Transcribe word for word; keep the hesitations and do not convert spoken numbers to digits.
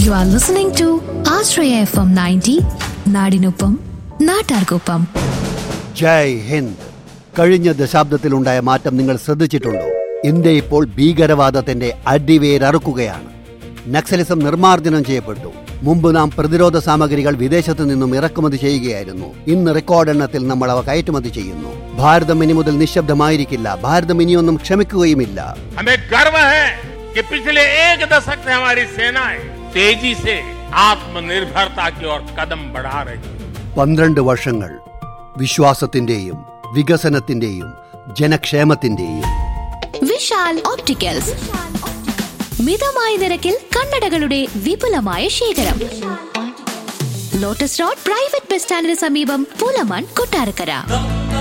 You are listening to Ashraya F M ninety, നാടിനൊപ്പം നാട്ടാർക്കൊപ്പം. ജയ് ഹിന്ദ്. കഴിഞ്ഞ ദശാബ്ദത്തിലുണ്ടായ മാറ്റം നിങ്ങൾ ശ്രദ്ധിച്ചിട്ടുണ്ടോ? ഇന്ത്യ ഇപ്പോൾ ഭീകരവാദത്തിന്റെ അടിവേരറുക്കുകയാണ്. നക്സലിസം നിർമ്മാർജ്ജനം ചെയ്യപ്പെട്ടു. മുമ്പ് നാം പ്രതിരോധ സാമഗ്രികൾ വിദേശത്തു നിന്നും ഇറക്കുമതി ചെയ്യുകയായിരുന്നു. ഇന്ന് റെക്കോർഡ് എണ്ണത്തിൽ നമ്മൾ അവ കയറ്റുമതി ചെയ്യുന്നു. ഭാരതം ഇനി മുതൽ നിശബ്ദമായിരിക്കില്ല. ഭാരതം ഇനിയൊന്നും ക്ഷമിക്കുകയുമില്ല. पिछले एक दशक से हमारी सेनाएं तेजी से आत्मनिर्भरता की ओर कदम बढ़ा रही है. പന്ത്രണ്ട് വർഷങ്ങൾ വിശ്വാസത്തിന്റെയും വികസനത്തിന്റെയും ജനക്ഷേമത്തിന്റെയും. വിശാൽ ഓപ്റ്റിക്കൽസ്, മിതമായ നിരക്കിൽ കണ്ണടകളുടെ വിപുലമായ ശേഖരം. ലോട്ടസ് റോഡ് പ്രൈവറ്റ് ബസ് സ്റ്റാൻഡിന് സമീപം പൂലമാൻ, കൊട്ടാരക്കര.